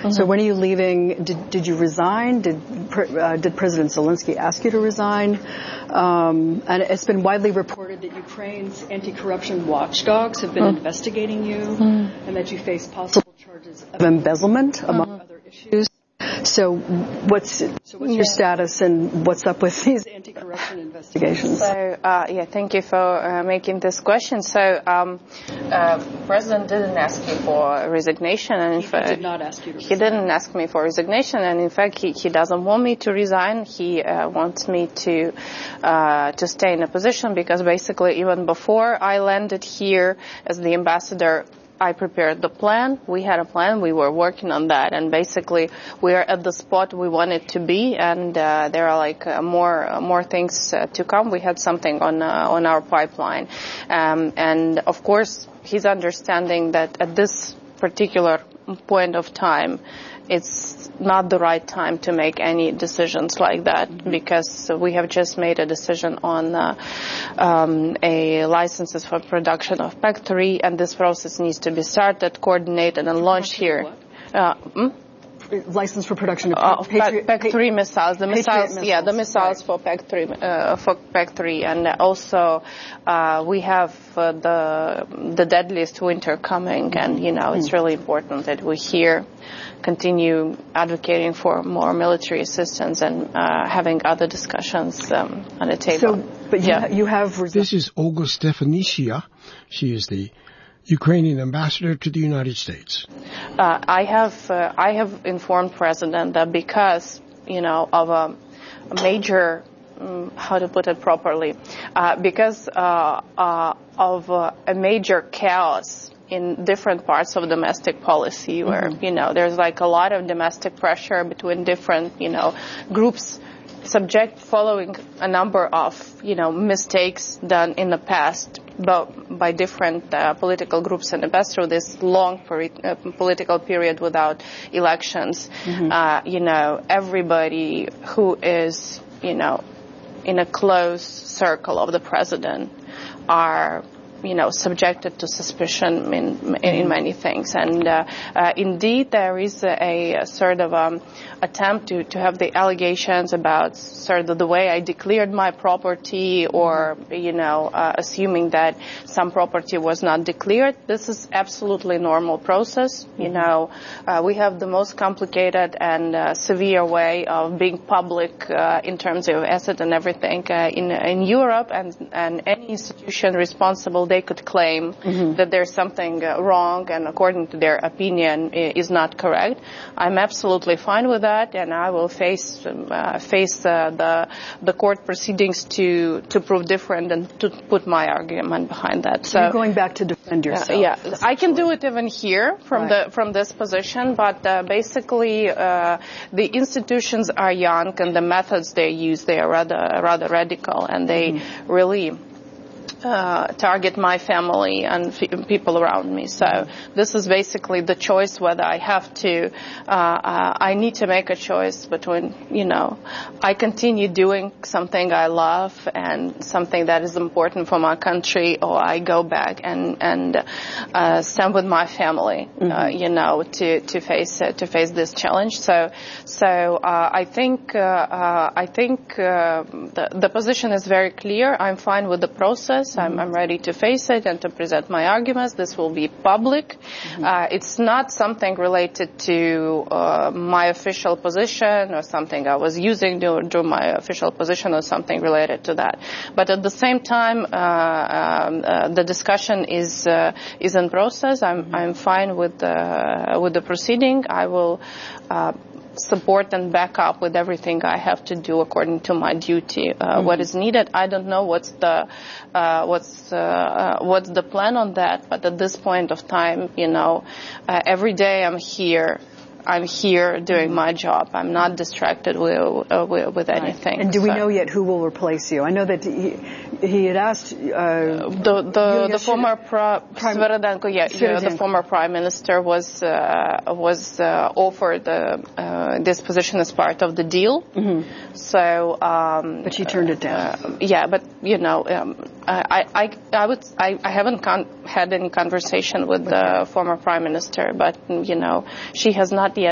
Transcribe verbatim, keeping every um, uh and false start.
Mm-hmm. So when are you leaving? Did, did you resign? Did uh, did President Zelensky ask you to resign? Um, and it's been widely reported that Ukraine's anti-corruption watchdogs have been mm. investigating you mm. and that you face possible charges of embezzlement, among mm-hmm. other issues. So what's so what's your yeah. status and what's up with these anti-corruption investigations? So, uh, yeah, thank you for uh, making this question. So, um, uh, President didn't ask me for resignation, and in he fact, did not ask you to he resign. didn't ask me for resignation, and in fact, he, he doesn't want me to resign. He uh, wants me to uh, to stay in a position because basically, even before I landed here as the ambassador, I prepared the plan. We had a plan. We were working on that, and basically, we are at the spot we wanted to be. And uh, there are like uh, more uh, more things uh, to come. We had something on uh, on our pipeline, um, and of course, he's understanding that at this particular point of time, it's not the right time to make any decisions like that mm-hmm. because we have just made a decision on uh, um, a licenses for production of P E C three, and this process needs to be started, coordinated, and launched here. Uh, hmm? License for production of uh, Patriot, P E C three missiles, the missiles, missiles, yeah, the missiles right. for P E C three, uh, for P E C three, and also uh, we have uh, the the deadliest winter coming, mm-hmm. and you know it's mm-hmm. really important that we here continue advocating for more military assistance and uh, having other discussions um, on the table. So, but you, yeah. ha- you have. Resi- this is Olga Stefanisia. She is the Ukrainian ambassador to the United States. Uh, I have uh, I have informed President that because you know of a, a major um, how to put it properly uh, because uh, uh, of uh, a major chaos in different parts of domestic policy where mm-hmm. you know there's like a lot of domestic pressure between different you know groups subject following a number of you know mistakes done in the past by, by different uh, political groups and passed through this long peri- uh, political period without elections. Mm-hmm. Uh, you know everybody who is you know in a close circle of the president are you know, subjected to suspicion in, in many things. And uh, uh, indeed, there is a, a sort of um, attempt to, to have the allegations about sort of the way I declared my property or, you know, uh, assuming that some property was not declared. This is absolutely normal process. You know, uh, we have the most complicated and uh, severe way of being public uh, in terms of asset and everything uh, in, in Europe, and, and any institution responsible, they could claim mm-hmm. that there's something uh, wrong and according to their opinion is not correct. I'm absolutely fine with that, and I will face um, uh, face uh, the the court proceedings to to prove different and to put my argument behind that. So you're going back to defend yourself. Uh, yeah, I can do it even here from right. the from this position, but uh, basically uh, the institutions are young and the methods they use they are rather rather radical, and they mm-hmm. really Uh, target my family and f- people around me. So this is basically the choice whether I have to, uh, uh, I need to make a choice between, you know, I continue doing something I love and something that is important for my country, or I go back and, and uh, stand with my family, mm-hmm. uh, you know, to, to face uh, to face this challenge. So, so uh, I think, uh, uh, I think uh, the, the position is very clear. I'm fine with the process. I'm, I'm ready to face it and to present my arguments. This will be public. Mm-hmm. Uh, it's not something related to uh, my official position or something I was using to do my official position or something related to that. But at the same time, uh, um, uh, the discussion is uh, is in process. I'm mm-hmm. I'm fine with the with the proceeding. I will Uh, support and back up with everything I have to do according to my duty. Uh, mm-hmm. What is needed, I don't know what's the uh, what's uh, uh, what's the plan on that. But at this point of time, you know, uh, every day I'm here. I'm here doing my job. I'm not distracted with uh, with, with anything. And do we so. know yet who will replace you? I know that he, he had asked uh, the the, the former pro- prime, Sviridenko, yeah, yeah, the former prime minister was uh, was uh, offered uh, uh, this position as part of the deal. Mm-hmm. So, um, but she turned it down. Uh, yeah, but you know, um, I I I would I, I haven't con- had any conversation with the former prime minister, but you know, she has not yet